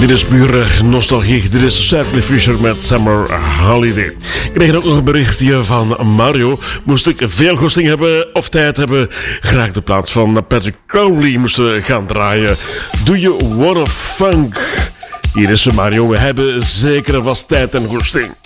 Dit is puur nostalgie. Dit is Sadly Fisher met Summer Holiday. Ik kreeg ook nog een berichtje van Mario. Moest ik veel goesting hebben of tijd hebben, graag de plaats van Patrick Crowley moesten gaan draaien. Do You Wanna Funk? Hier is Mario. We hebben zeker vast tijd en goesting.